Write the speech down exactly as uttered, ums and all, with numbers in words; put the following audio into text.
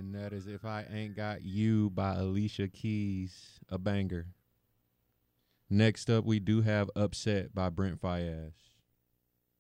And that is If I Ain't Got You by Alicia Keys, a banger. Next up, we do have Upset by Brent Faiyaz.